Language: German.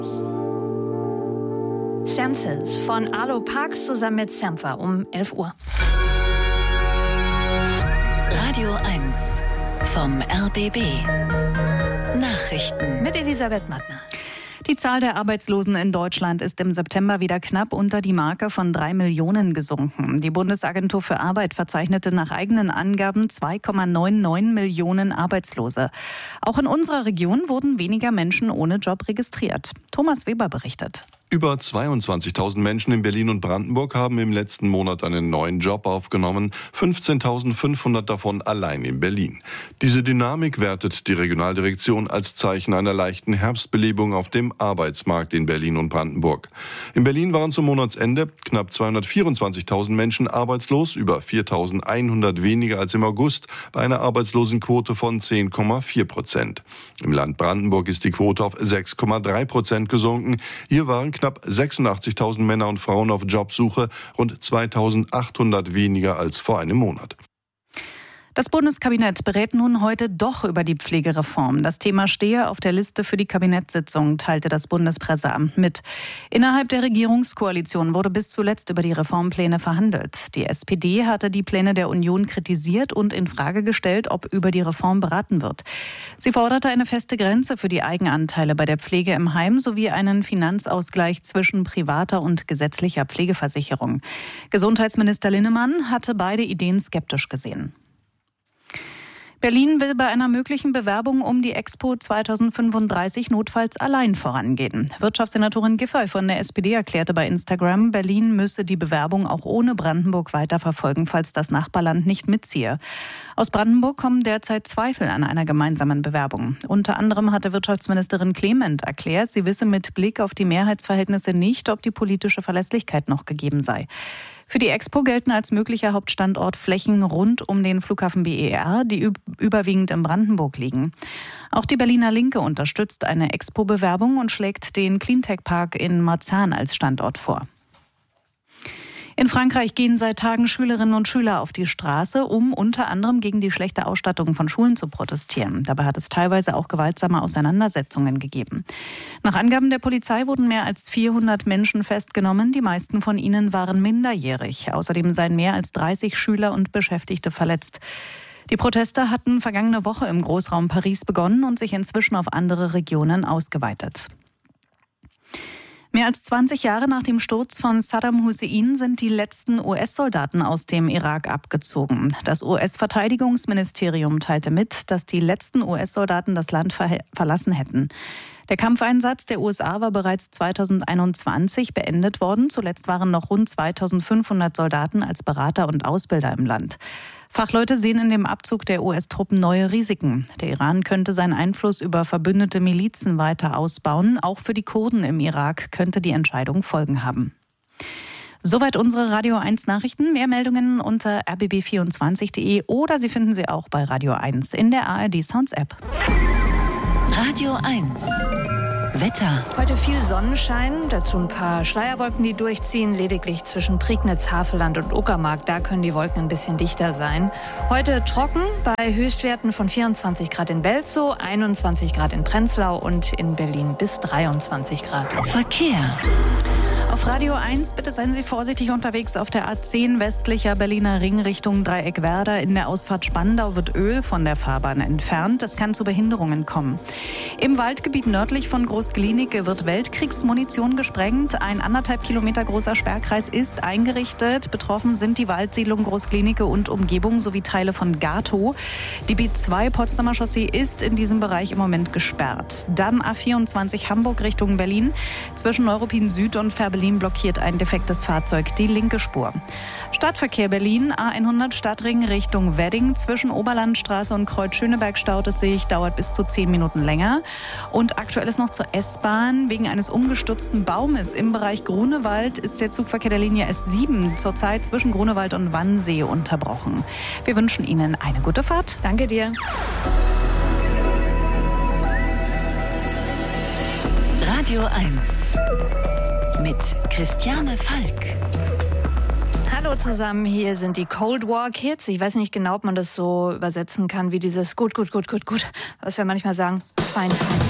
Senses von Arlo Parks zusammen mit Sampha um 11 Uhr. Radio 1 vom RBB. Nachrichten mit Elisabeth Mattner. Die Zahl der Arbeitslosen in Deutschland ist im September wieder knapp unter die Marke von 3 Millionen gesunken. Die Bundesagentur für Arbeit verzeichnete nach eigenen Angaben 2,99 Millionen Arbeitslose. Auch in unserer Region wurden weniger Menschen ohne Job registriert. Thomas Weber berichtet. Über 22.000 Menschen in Berlin und Brandenburg haben im letzten Monat einen neuen Job aufgenommen, 15.500 davon allein in Berlin. Diese Dynamik wertet die Regionaldirektion als Zeichen einer leichten Herbstbelebung auf dem Arbeitsmarkt in Berlin und Brandenburg. In Berlin waren zum Monatsende knapp 224.000 Menschen arbeitslos, über 4.100 weniger als im August, bei einer Arbeitslosenquote von 10,4%. Im Land Brandenburg ist die Quote auf 6,3% gesunken. Hier waren knapp 86.000 Männer und Frauen auf Jobsuche, rund 2.800 weniger als vor einem Monat. Das Bundeskabinett berät nun heute doch über die Pflegereform. Das Thema stehe auf der Liste für die Kabinettssitzung, teilte das Bundespresseamt mit. Innerhalb der Regierungskoalition wurde bis zuletzt über die Reformpläne verhandelt. Die SPD hatte die Pläne der Union kritisiert und in Frage gestellt, ob über die Reform beraten wird. Sie forderte eine feste Grenze für die Eigenanteile bei der Pflege im Heim sowie einen Finanzausgleich zwischen privater und gesetzlicher Pflegeversicherung. Gesundheitsminister Linnemann hatte beide Ideen skeptisch gesehen. Berlin will bei einer möglichen Bewerbung um die Expo 2035 notfalls allein vorangehen. Wirtschaftssenatorin Giffey von der SPD erklärte bei Instagram, Berlin müsse die Bewerbung auch ohne Brandenburg weiterverfolgen, falls das Nachbarland nicht mitziehe. Aus Brandenburg kommen derzeit Zweifel an einer gemeinsamen Bewerbung. Unter anderem hatte Wirtschaftsministerin Clement erklärt, sie wisse mit Blick auf die Mehrheitsverhältnisse nicht, ob die politische Verlässlichkeit noch gegeben sei. Für die Expo gelten als möglicher Hauptstandort Flächen rund um den Flughafen BER, die überwiegend in Brandenburg liegen. Auch die Berliner Linke unterstützt eine Expo-Bewerbung und schlägt den Cleantech-Park in Marzahn als Standort vor. In Frankreich gehen seit Tagen Schülerinnen und Schüler auf die Straße, um unter anderem gegen die schlechte Ausstattung von Schulen zu protestieren. Dabei hat es teilweise auch gewaltsame Auseinandersetzungen gegeben. Nach Angaben der Polizei wurden mehr als 400 Menschen festgenommen. Die meisten von ihnen waren minderjährig. Außerdem seien mehr als 30 Schüler und Beschäftigte verletzt. Die Proteste hatten vergangene Woche im Großraum Paris begonnen und sich inzwischen auf andere Regionen ausgeweitet. Mehr als 20 Jahre nach dem Sturz von Saddam Hussein sind die letzten US-Soldaten aus dem Irak abgezogen. Das US-Verteidigungsministerium teilte mit, dass die letzten US-Soldaten das Land verlassen hätten. Der Kampfeinsatz der USA war bereits 2021 beendet worden. Zuletzt waren noch rund 2.500 Soldaten als Berater und Ausbilder im Land. Fachleute sehen in dem Abzug der US-Truppen neue Risiken. Der Iran könnte seinen Einfluss über verbündete Milizen weiter ausbauen. Auch für die Kurden im Irak könnte die Entscheidung Folgen haben. Soweit unsere Radio 1 Nachrichten. Mehr Meldungen unter rbb24.de oder Sie finden sie auch bei Radio 1 in der ARD Sounds App. Radio 1 Wetter. Heute viel Sonnenschein, dazu ein paar Schleierwolken, die durchziehen. Lediglich zwischen Prignitz, Havelland und Uckermark, da können die Wolken ein bisschen dichter sein. Heute trocken bei Höchstwerten von 24 Grad in Belzow, 21 Grad in Prenzlau und in Berlin bis 23 Grad. Verkehr. Auf Radio 1 bitte seien Sie vorsichtig unterwegs auf der A10 westlicher Berliner Ring Richtung Dreieckwerder. In der Ausfahrt Spandau wird Öl von der Fahrbahn entfernt. Es kann zu Behinderungen kommen. Im Waldgebiet nördlich von Groß-Glienicke wird Weltkriegsmunition gesprengt. Ein 1,5 Kilometer großer Sperrkreis ist eingerichtet. Betroffen sind die Waldsiedlung Groß-Glienicke und Umgebung sowie Teile von Gatow. Die B2 Potsdamer Chaussee ist in diesem Bereich im Moment gesperrt. Dann A24 Hamburg Richtung Berlin. Zwischen Neuruppin Süd und Fährberlin blockiert ein defektes Fahrzeug die linke Spur. Stadtverkehr Berlin, A100 Stadtring Richtung Wedding. Zwischen Oberlandstraße und Kreuz Schöneberg staut es sich, dauert bis zu 10 Minuten länger. Und aktuell ist noch zur S-Bahn. Wegen eines umgestürzten Baumes im Bereich Grunewald ist der Zugverkehr der Linie S7 zurzeit zwischen Grunewald und Wannsee unterbrochen. Wir wünschen Ihnen eine gute Fahrt. Danke dir. Radio 1 mit Christiane Falk. Hallo zusammen, hier sind die Cold War Kids. Ich weiß nicht genau, ob man das so übersetzen kann wie dieses gut, was wir manchmal sagen, fein.